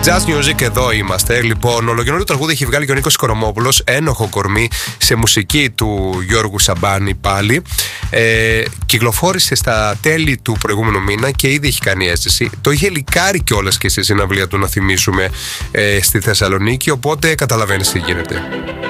Just Music, εδώ είμαστε. Λοιπόν, ολοκαινούριο τραγούδι έχει βγάλει και ο Νίκος Οικονομόπουλος, Ένοχο κορμί, σε μουσική του Γιώργου Σαμπάνη πάλι. Κυκλοφόρησε στα τέλη του προηγούμενου μήνα και ήδη έχει κάνει αίσθηση. Το είχε λικάρει κιόλας και στη συναυλία του, να θυμίσουμε, στη Θεσσαλονίκη. Οπότε καταλαβαίνεις τι γίνεται.